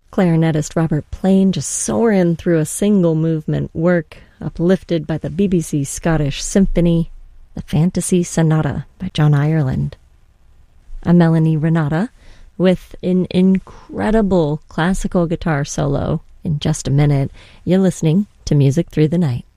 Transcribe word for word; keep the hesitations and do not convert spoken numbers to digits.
Clarinetist Robert Plain just soaring through a single movement work uplifted by the B B C Scottish Symphony, the Fantasy Sonata by John Ireland. I'm Melanie Renata with an incredible classical guitar solo in just a minute. You're listening to Music Through the Night.